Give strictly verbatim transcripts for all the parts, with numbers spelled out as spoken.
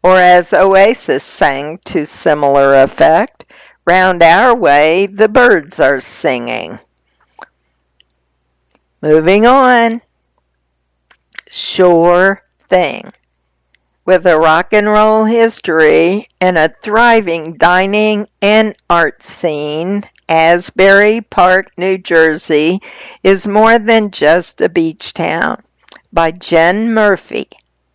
Or as Oasis sang to similar effect, round our way the birds are singing. Moving on. Sure thing. With a rock and roll history and a thriving dining and art scene, Asbury Park, New Jersey is more than just a beach town. By Jen Murphy.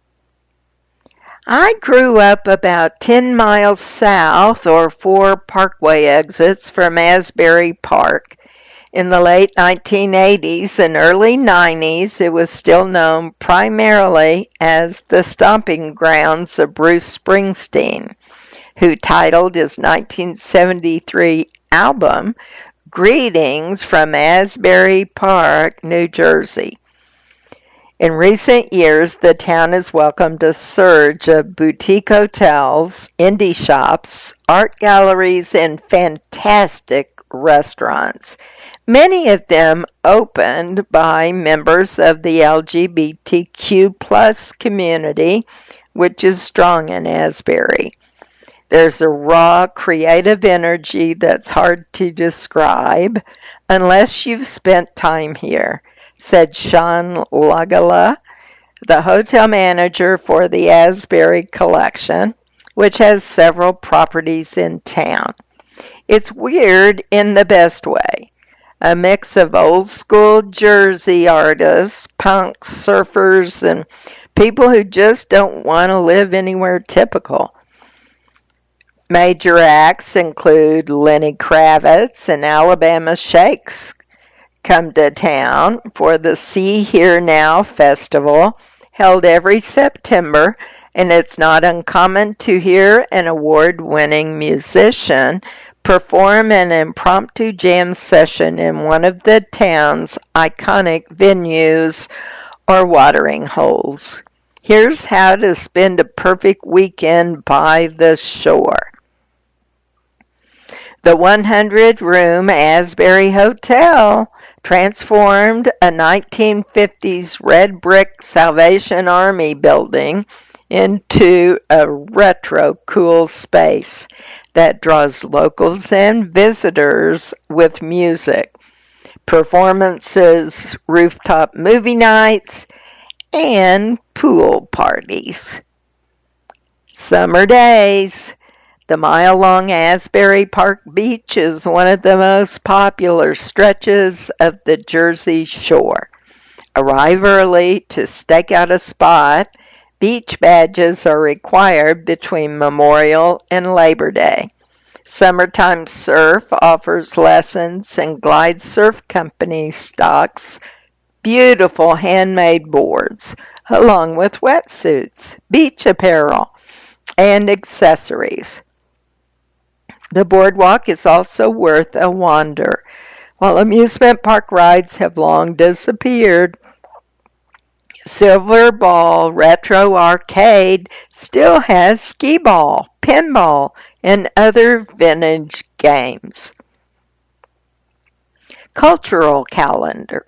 I grew up about ten miles south or four parkway exits from Asbury Park. In the late nineteen eighties and early nineties, it was still known primarily as the stomping grounds of Bruce Springsteen, who titled his nineteen seventy-three album, Greetings from Asbury Park, New Jersey. In recent years, the town has welcomed a surge of boutique hotels, indie shops, art galleries, and fantastic restaurants. Many of them opened by members of the L G B T Q plus community, which is strong in Asbury. There's a raw, creative energy that's hard to describe unless you've spent time here, said Sean Lagala, the hotel manager for the Asbury Collection, which has several properties in town. It's weird in the best way. A mix of old-school Jersey artists, punks, surfers, and people who just don't want to live anywhere typical. Major acts include Lenny Kravitz and Alabama Shakes come to town for the See Here Now Festival, held every September, and it's not uncommon to hear an award-winning musician perform an impromptu jam session in one of the town's iconic venues or watering holes. Here's how to spend a perfect weekend by the shore. The one hundred room Asbury Hotel transformed a nineteen fifties red brick Salvation Army building into a retro cool space that draws locals and visitors with music, performances, rooftop movie nights, and pool parties. Summer days. The mile-long Asbury Park Beach is one of the most popular stretches of the Jersey Shore. Arrive early to stake out a spot. Beach badges are required between Memorial and Labor Day. Summertime Surf offers lessons and Glide Surf Company stocks beautiful handmade boards, along with wetsuits, beach apparel, and accessories. The boardwalk is also worth a wander. While amusement park rides have long disappeared, Silver Ball Retro Arcade still has skee ball, pinball, and other vintage games. Cultural calendar.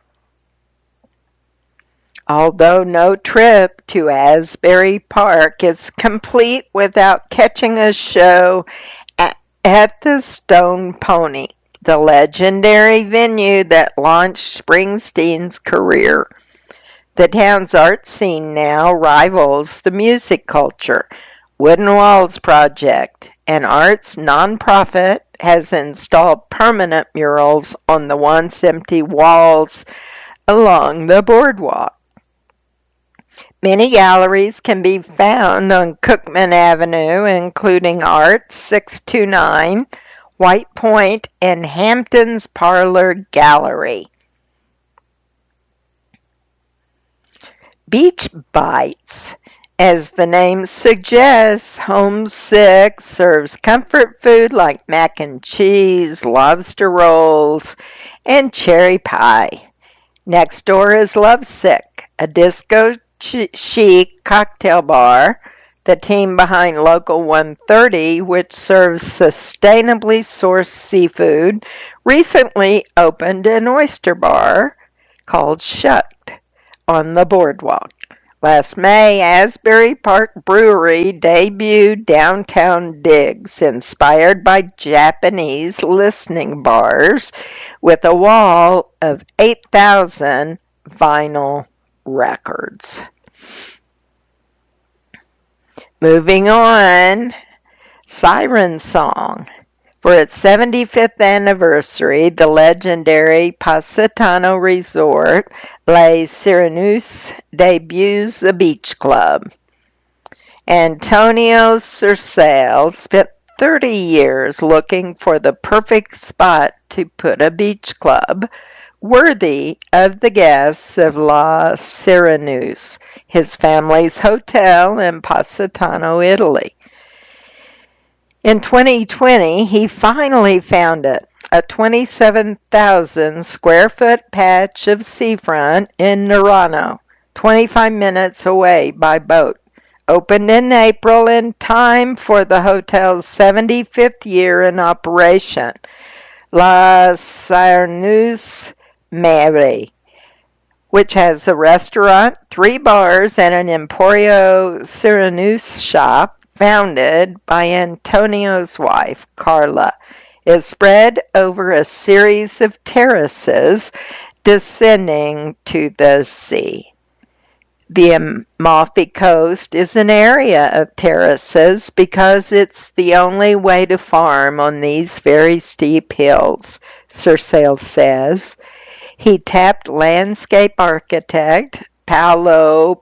Although no trip to Asbury Park is complete without catching a show at, at the Stone Pony, the legendary venue that launched Springsteen's career. The town's art scene now rivals the music culture. Wooden Walls Project, an arts nonprofit, has installed permanent murals on the once empty walls along the boardwalk. Many galleries can be found on Cookman Avenue, including Art six two nine, White Point, and Hampton's Parlor Gallery. Beach Bites. As the name suggests, Homesick serves comfort food like mac and cheese, lobster rolls, and cherry pie. Next door is Lovesick, a disco chic cocktail bar, the team behind Local one thirty, which serves sustainably sourced seafood, recently opened an oyster bar called Shucked on the boardwalk. Last May, Asbury Park Brewery debuted Downtown Digs, inspired by Japanese listening bars, with a wall of eight thousand vinyl records. Moving on, Siren Song. For its seventy-fifth anniversary, the legendary Positano Resort, Les Sirenos, debuts a beach club. Antonio Cercel spent thirty years looking for the perfect spot to put a beach club, worthy of the guests of La Sirenos, his family's hotel in Positano, Italy. In twenty twenty, he finally found it, a twenty-seven thousand square foot patch of seafront in Nerano, twenty-five minutes away by boat. Opened in April in time for the hotel's seventy-fifth year in operation. La Sirenos Mare, which has a restaurant, three bars, and an Emporio Sirenos shop, founded by Antonio's wife, Carla, is spread over a series of terraces descending to the sea. The Amalfi Coast is an area of terraces because it's the only way to farm on these very steep hills, Cercel says. He tapped landscape architect Paolo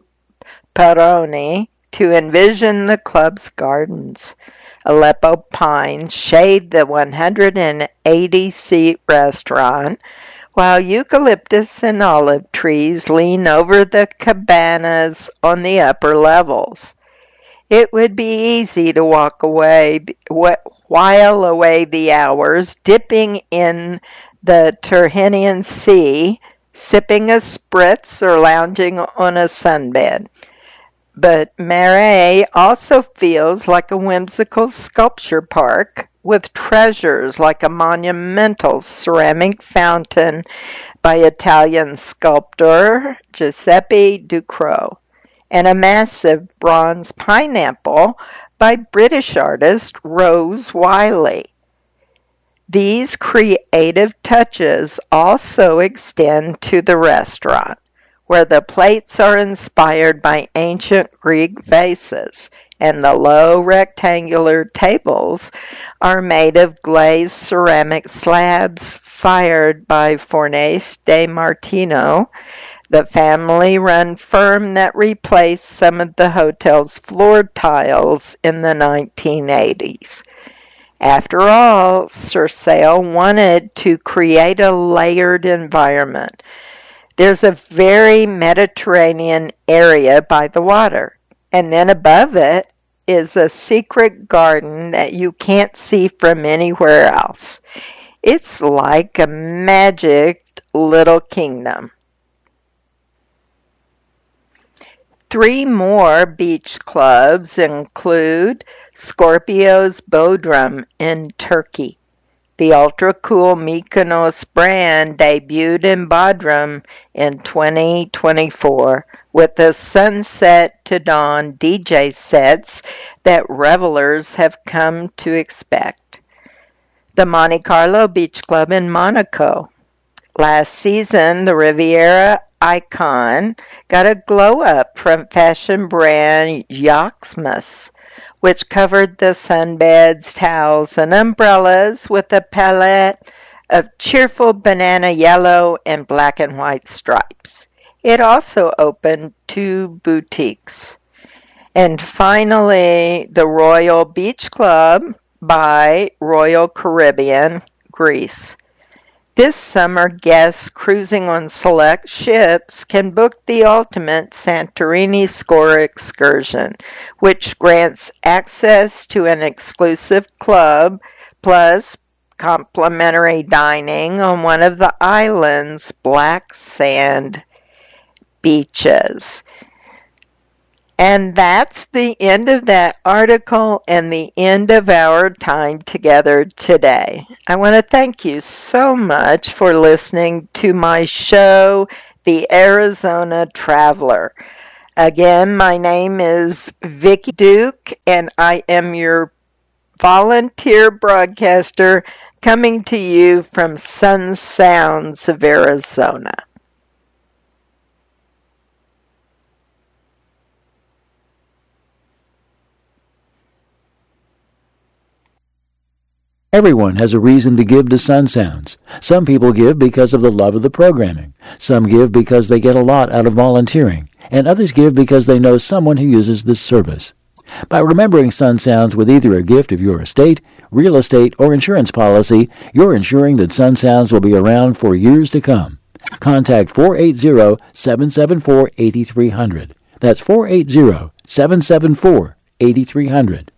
Peroni to envision the club's gardens. Aleppo pines shade the one hundred eighty seat restaurant, while eucalyptus and olive trees lean over the cabanas on the upper levels. It would be easy to walk away, while away the hours, dipping in the Tyrrhenian Sea, sipping a spritz, or lounging on a sunbed. But Marais also feels like a whimsical sculpture park with treasures like a monumental ceramic fountain by Italian sculptor Giuseppe Ducrot and a massive bronze pineapple by British artist Rose Wiley. These creative touches also extend to the restaurant, where the plates are inspired by ancient Greek vases, and the low rectangular tables are made of glazed ceramic slabs fired by Fornace de Martino, the family-run firm that replaced some of the hotel's floor tiles in the nineteen eighties. After all, Cercel wanted to create a layered environment. There's a very Mediterranean area by the water, and then above it is a secret garden that you can't see from anywhere else. It's like a magic little kingdom. Three more beach clubs include Scorpio's Bodrum in Turkey. The ultra-cool Mykonos brand debuted in Bodrum in twenty twenty-four with the sunset to dawn D J sets that revelers have come to expect. The Monte Carlo Beach Club in Monaco. Last season, the Riviera icon got a glow-up from fashion brand Yoxmus, which covered the sunbeds, towels, and umbrellas with a palette of cheerful banana yellow and black and white stripes. It also opened two boutiques. And finally, the Royal Beach Club by Royal Caribbean, Greece. This summer, guests cruising on select ships can book the ultimate Santorini Score excursion, which grants access to an exclusive club, plus complimentary dining on one of the island's black sand beaches. And that's the end of that article and the end of our time together today. I want to thank you so much for listening to my show, The Arizona Traveler. Again, my name is Vicki Duke, and I am your volunteer broadcaster coming to you from Sun Sounds of Arizona. Everyone has a reason to give to Sun Sounds. Some people give because of the love of the programming. Some give because they get a lot out of volunteering. And others give because they know someone who uses this service. By remembering Sun Sounds with either a gift of your estate, real estate, or insurance policy, you're ensuring that Sun Sounds will be around for years to come. Contact four eight zero, seven seven four, eight three zero zero. That's four eight zero, seven seven four, eight three zero zero.